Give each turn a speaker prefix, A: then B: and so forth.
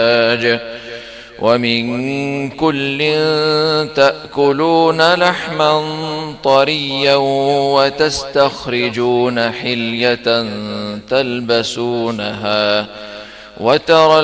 A: ومن كل تأكلون لحما طريا وتستخرجون حلية تلبسونها وترى